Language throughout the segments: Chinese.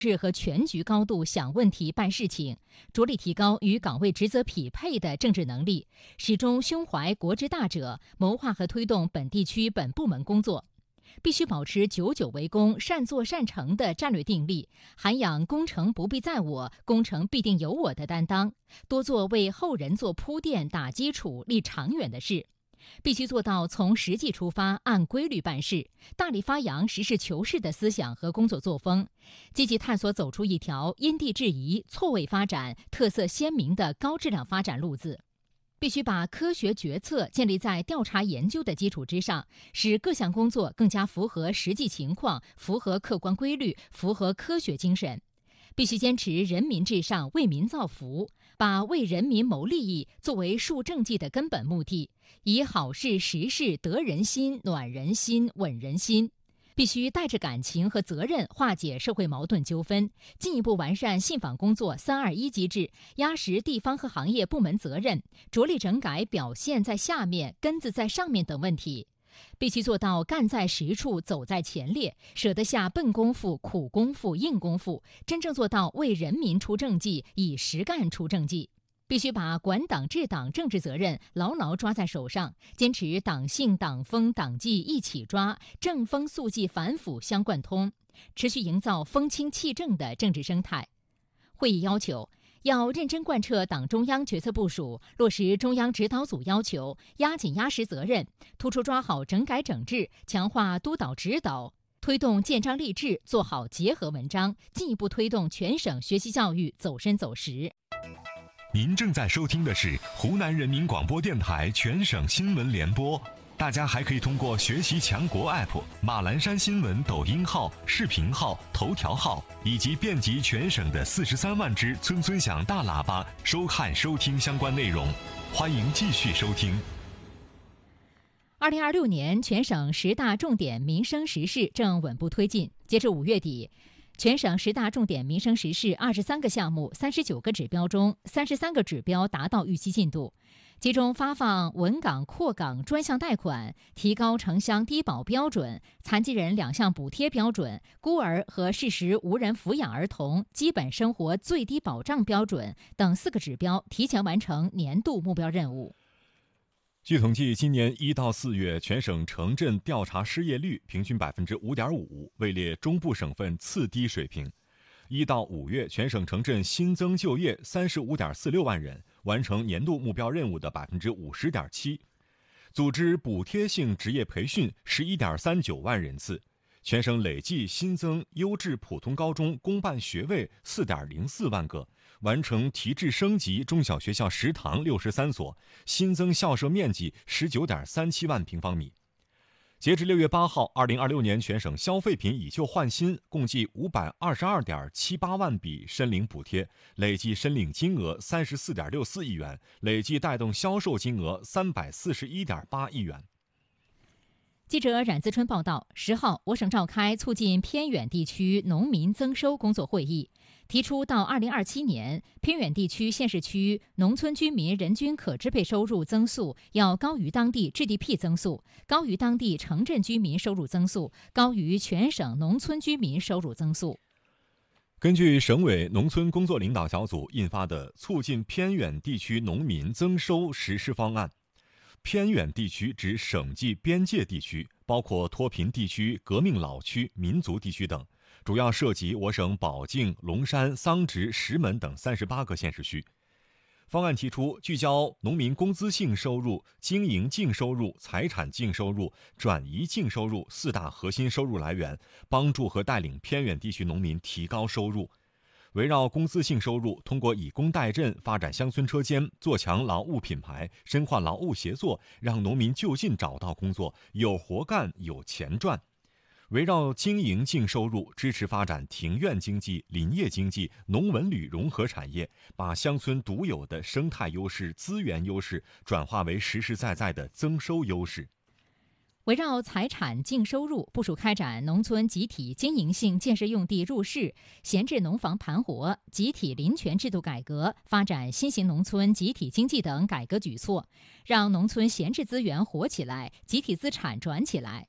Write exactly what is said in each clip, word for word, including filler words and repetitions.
制和全局高度想问题办事情，着力提高与岗位职责匹配的政治能力，始终胸怀国之大者，谋划和推动本地区本部门工作。必须保持久久为功、善作善成的战略定力，涵养工程不必在我，工程必定有我的担当，多做为后人做铺垫、打基础、立长远的事。必须做到从实际出发，按规律办事，大力发扬实事求是的思想和工作作风，积极探索走出一条因地制宜、错位发展、特色鲜明的高质量发展路子。必须把科学决策建立在调查研究的基础之上，使各项工作更加符合实际情况，符合客观规律，符合科学精神。必须坚持人民至上、为民造福，把为人民谋利益作为树政绩的根本目的，以好事实事得人心、暖人心、稳人心。必须带着感情和责任化解社会矛盾纠纷，进一步完善信访工作三二一机制，压实地方和行业部门责任，着力整改表现在下面、根子在上面等问题。必须做到干在实处、走在前列，舍得下笨功夫、苦功夫、硬功夫，真正做到为人民出政绩，以实干出政绩。必须把管党治党政治责任牢牢抓在手上，坚持党性、党风、党纪一起抓，正风肃纪反腐相贯通，持续营造风清气正的政治生态。会议要求，要认真贯彻党中央决策部署，落实中央指导组要求，压紧压实责任，突出抓好整改整治，强化督导指导，推动建章立制，做好结合文章，进一步推动全省学习教育走深走实。 您正在收听的是湖南人民广播电台全省新闻联播，大家还可以通过学习强国 App、马栏山新闻抖音号、视频号、头条号以及遍及全省的四十三万只村村响大喇叭收看收听相关内容。欢迎继续收听。 二零二六年全省十大重点民生实事正稳步推进，截至五月底，全省十大重点民生实事二十三个项目、三十九个指标中，三十三个指标达到预期进度。其中，发放稳岗扩岗专项贷款、提高城乡低保标准、残疾人两项补贴标准、孤儿和适时无人抚养儿童基本生活最低保障标准等四个指标提前完成年度目标任务。 据统计，今年一到四月，全省城镇调查失业率平均百分之五点五，位列中部省份次低水平。一到五月，全省城镇新增就业三十五点四六万人，完成年度目标任务的百分之五十点七。组织补贴性职业培训十一点三九万人次。全省累计新增优质普通高中公办学位四点零四万个，完成提质升级中小学校食堂六十三所，新增校舍面积十九点三七万平方米。截至六月八号，二零二六年全省消费品以旧换新共计五百二十二点七八万笔申领补贴，累计申领金额三十四点六四亿元，累计带动销售金额三百四十一点八亿元。 记者冉自春报道，十号，我省召开促进偏远地区农民增收工作会议，提出到二零二七年，偏远地区县市区农村居民人均可支配收入增速要高于当地 G D P 增速，高于当地城镇居民收入增速，高于全省农村居民收入增速。 根据省委农村工作领导小组印发的《促进偏远地区农民增收实施方案》，偏远地区指省际边界地区，包括脱贫地区、革命老区、民族地区等，主要涉及我省保定、龙山、桑植、石门等三十八个县市区。方案提出，聚焦农民工资性收入、经营净收入、财产净收入、转移净收入四大核心收入来源，帮助和带领偏远地区农民提高收入。围绕工资性收入，通过以工代赈，发展乡村车间，做强劳务品牌，深化劳务协作，让农民就近找到工作，有活干，有钱赚。围绕经营净收入，支持发展庭院经济、林业经济、农文旅融合产业，把乡村独有的生态优势、资源优势转化为实实在在的增收优势。 围绕财产净收入，部署开展农村集体经营性建设用地入市、闲置农房盘活、集体林权制度改革、发展新型农村集体经济等改革举措，让农村闲置资源活起来，集体资产转起来。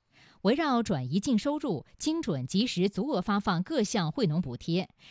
围绕转移净收入，精准及时足额发放各项惠农补贴，